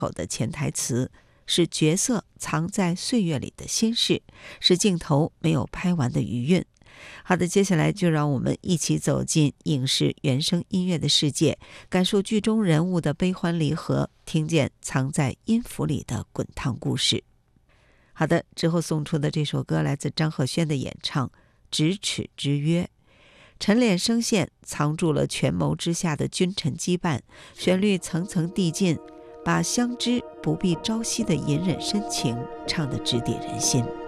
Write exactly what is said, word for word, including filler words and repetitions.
口的潜台词，是角色藏在岁月里的心事，是镜头没有拍完的余韵。好的，接下来就让我们一起走进影视原声音乐的世界，感受剧中人物的悲欢离合，听见藏在音符里的滚烫故事。好的，之后送出的这首歌来自张赫宣的演唱《咫尺之约》。沉敛声线藏住了权谋之下的君臣羁绊，旋律层层递进，把相知不必朝夕的隐忍深情唱得直抵人心。